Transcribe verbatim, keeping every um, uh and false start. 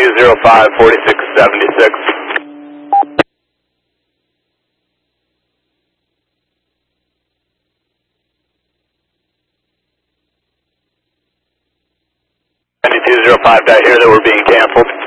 zero five, forty-six seventy-six. ninety-two zero five, did I hear that we're being canceled?